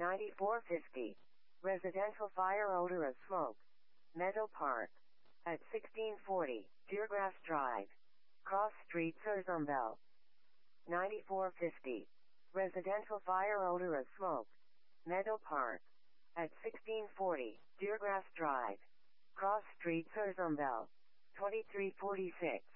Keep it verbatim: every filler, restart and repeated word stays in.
ninety-four fifty. Residential fire odor of smoke. Meadow Park. At sixteen forty, Deergrass Drive. Cross Street, Sursumville. ninety-four fifty. Residential fire odor of smoke. Meadow Park. At sixteen forty, Deergrass Drive. Cross Street, Sursumville. twenty-three forty-six.